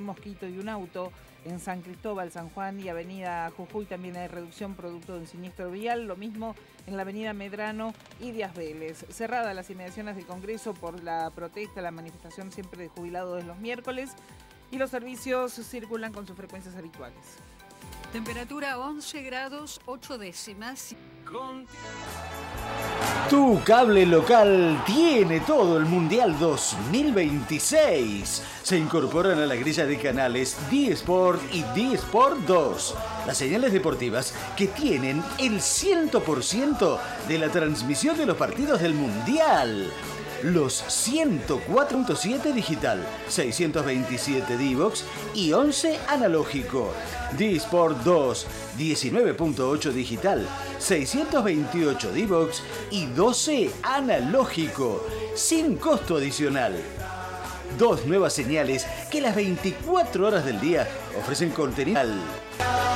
mosquito y un auto. En San Cristóbal, San Juan y Avenida Jujuy también hay reducción producto de un siniestro vial. Lo mismo en la Avenida Medrano y Díaz Vélez. Cerradas las inmediaciones del Congreso por la protesta, la manifestación siempre de jubilados de los miércoles. Y los servicios circulan con sus frecuencias habituales. Temperatura 11 grados 8 décimas. Tu cable local tiene todo el Mundial 2026. Se incorporan a la grilla de canales D-Sport y D-Sport 2. Las señales deportivas que tienen el 100% de la transmisión de los partidos del Mundial. Los 104.7 digital, 627 Divox y 11 analógico. D-Sport 2, 19.8 digital, 628 Divox y 12 analógico, sin costo adicional. Dos nuevas señales que las 24 horas del día ofrecen contenido.